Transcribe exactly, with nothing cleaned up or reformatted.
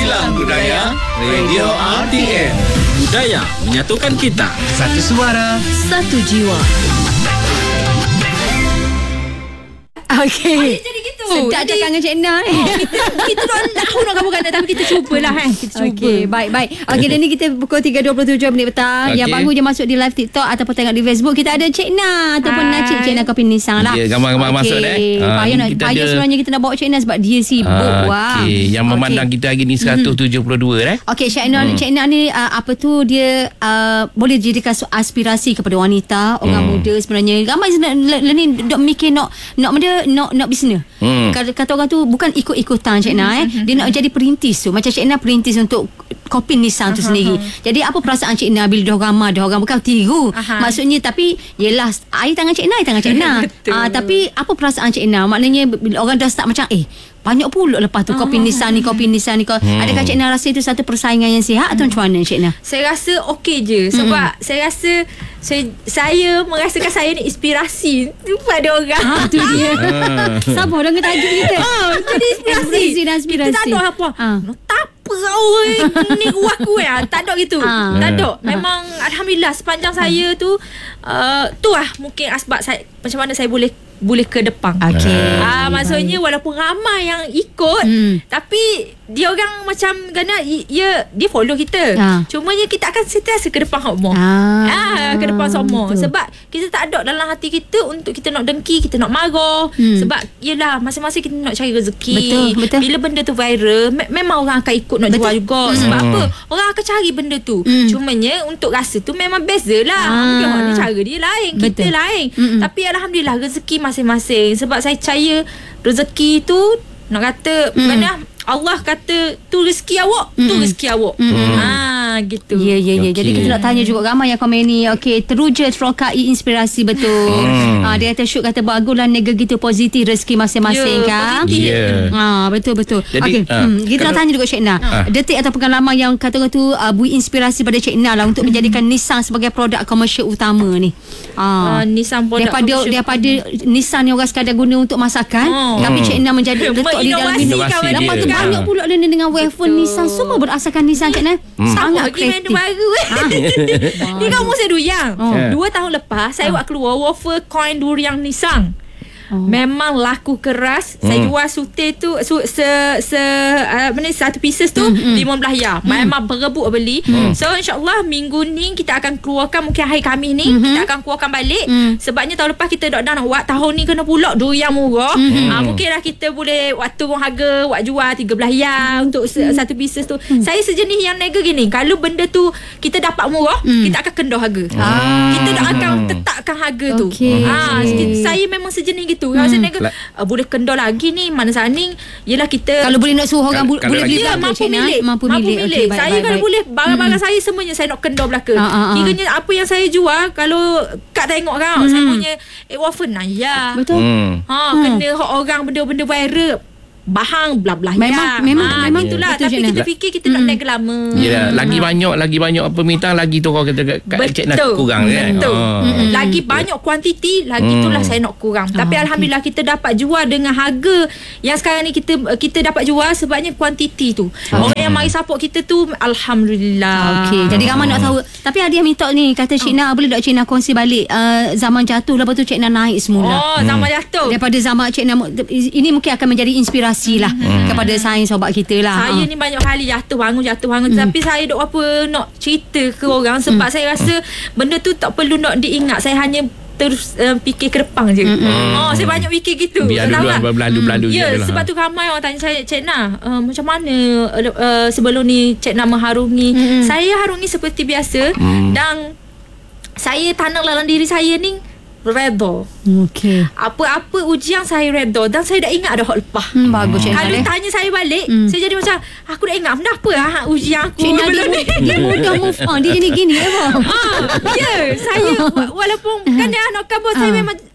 Kilang Budaya Radio R T M. Budaya menyatukan kita. Satu suara, satu jiwa. Okey. Jadi gitu. Sedap cakap dengan Cik Na ni. Oh, kita kita nak tahu nak kamu kata, tapi kita cubalah kan. Kita cuba. Okey, baik baik. Okey, dan ni kita pukul tiga dua puluh tujuh minit petang. Okey. Yang baru je masuk di live TikTok ataupun tengok di Facebook, kita ada Cik Na ataupun Hai. Najib Cik Na Kopi Nissan lah. Ya, gambar-gambar masuk dah, eh. Ah, Payah ni nak kita payah ada- sebenarnya kita nak bawa Cik Na sebab dia sibuk. Ah, Wah. Okey, yang memandang kita hari ni seratus tujuh puluh dua eh. Okey, Cik Na, Cik Na ni uh, apa tu dia uh, boleh jadikan su- aspirasi kepada wanita, orang Hmm. muda sebenarnya. Ramai sebenarnya ni dok mikir nak nak benda nak nak bisnes. Hmm. Kata, kata orang tu bukan ikut-ikutan Cik Na eh. Dia nak jadi perintis tu. Macam Cik Na perintis untuk kopi Nissan tu sendiri. Jadi apa perasaan Cik Na bila dah ramai dah orang bukan tiru. Aha. Maksudnya tapi yelah air tangan Cik Na, air tangan Cik Na. Betul. Ah, tapi apa perasaan Cik Na? Maknanya bila orang dah start macam eh banyak pula lepas tu kopi Nissan ni, kopi Nissan ni. Hmm. Adakah Cik Na rasa itu satu persaingan yang sihat atau macam mana Cik Na? Saya rasa okey je sebab saya rasa saya, saya merasakan saya ni inspirasi kepada orang. Ah, tu dia. Ah. Sabar dengan tajuk kita. Oh, jadi inspirasi. Inspirasi dan inspirasi. Kita tak ada apa. Ah. No, tak apa kau ni gua aku ya. Tak ada gitu. Ah. Tak ada. Memang alhamdulillah sepanjang saya tu uh, tu lah mungkin asbab saya macam mana saya boleh boleh ke depan. Okey. Ah, maksudnya walaupun ramai yang ikut, Hmm. tapi dia orang macam kena ya dia follow kita. Ah. Cuma ya kita akan sentiasa ke depan hak Ah, Ah, ke depan semua. betul. Sebab kita tak ada dalam hati kita untuk kita nak dengki, kita nak marah. Hmm. Sebab yelah masing-masing kita nak cari rezeki. Betul, betul. Bila benda tu viral, me- memang orang akan ikut nak Betul. jual juga. Hmm. Sebab apa? Orang akan cari benda tu. Hmm. Cumanya untuk rasa tu memang beza lah. Ah. Mungkin orang ni cara dia lain, kita Betul. lain. Mm-mm. Tapi alhamdulillah rezeki masing-masing. Sebab saya percaya rezeki tu nak kata Mm. mana Allah kata tu rezeki awak, tu Mm-mm. rezeki awak. Mm-mm. Ah gitu. Ya, ya, ya. Okey. Jadi kita nak tanya juga ramai yang komen ni. Okey, teruja terokai inspirasi betul. Hmm. Ah, dia kata Syuk kata baguslah nega gitu positif rezeki masing-masing Ya, kan. positif. Ya. Ah, betul betul. Jadi, Okey, ah, hmm, kita nak kalau- tanya juga Cik Na. Detik atau pengalaman yang kata orang tu uh, beri inspirasi pada Cik Na lah untuk menjadikan Nissan sebagai produk komersial utama ni. Ah. Ah, Nissan produk daripada komersial. daripada Nissan yang orang sekadar guna untuk masakan, Oh. tapi Cik Na menjadi letak di dalam Menginovasi minum. kan Lepas tu dia. banyak Ah. pula dia dengan weapon Betul. Nissan, semua berasaskan Nissan Cik Na. Hmm. Sangat Lagi main kreatif. baru Ni kan umur saya durian. Oh. Dua tahun lepas Saya buat keluar wafer coin durian Nissan. Oh. Memang laku keras. Saya Hmm. jual sute tu su, se se uh, mana satu pieces tu Hmm, hmm. lima belas ya. Memang berebut beli. So insyaallah minggu ni kita akan keluarkan, mungkin hari Khamis ni Hmm. kita akan keluarkan balik. Hmm. Sebabnya tahun lepas kita dah dah nak buat, tahun ni kena pula durian murah. Hmm. Ah, mungkinlah kita boleh buat turun harga, buat jual tiga belas ya untuk se, satu pieces tu. Saya sejenis yang nega gini, kalau benda tu kita dapat murah, Hmm. kita akan kendah harga. Ah. Kita dah akan tetapkan harga tu. Okey. Ah, sikit- saya memang sejenis gitu. Kalau saya nega La- uh, boleh kendah lagi ni, mana saning yelah kita Kalau boleh nak suruh orang Kalau- bu- kalau boleh lagi- beli dia belakang mampu Cik Na, milik, mampu mampu milik. milik. Okey, baik, Saya baik, kalau baik. boleh barang-barang saya semuanya saya nak kendah belaka. Ah, ah, ah. Kiranya apa yang saya jual, kalau Kak tengok kan, saya punya eh wafer nah ya. Betul. Hmm. Ha, kena hak orang benda-benda viral. Bahang bla bla Memang- ya. memang- ha, memang itulah. betul, Tapi Cik Na. kita fikir kita nak nega lama. Ya, lagi banyak lagi banyak permintaan lagi tu orang kata kat Cik Na kurang kan. Betul. Ah. Mm-mm. Lagi banyak kuantiti, lagi Hmm. itulah saya nak kurang. Tapi Ah, alhamdulillah kita dapat jual dengan harga yang sekarang ni kita kita dapat jual sebabnya kuantiti tu. Orang yang mari support kita tu alhamdulillah. Okey, jadi ramai nak tahu. Tapi ada yang minta ni, kata Cik Na, boleh tak Cik Na kongsi balik uh, zaman jatuh, lepas tu Cik Na naik semula. Oh, zaman jatuh. Daripada zaman Cik Na, ini mungkin akan menjadi inspirasi lah kepada saya sobat kita lah. Saya Ah. ni banyak kali jatuh bangun jatuh bangun mm. tapi saya duk apa nak cerita ke orang sebab mm. saya rasa benda tu tak perlu nak diingat. Saya hanya terus uh, fikir ke depan je. Mm-hmm. Oh, saya banyak fikir gitu. Biar Tahu dulu tak? berlalu-berlalu je Ya, lah. sebab tu ramai orang tanya saya, Cik Na, uh, macam mana uh, uh, sebelum ni Cik Na mengharungi. Mm-hmm. Saya harungi seperti biasa Mm. dan saya tanam dalam diri saya ni redha. Okey. Apa-apa ujian saya redha dan saya dah ingat dah hak lepas. Hmm, bagus Cik Na. Kalau eh. tanya saya balik, Hmm. saya jadi macam aku dah ingat benda apa ah ujian aku. Cik Na dia, belum ni. mu- dia mudah move on. Dia jadi gini eh, bang. Ah, ya, saya wa- walaupun kan dia anak kampus saya memang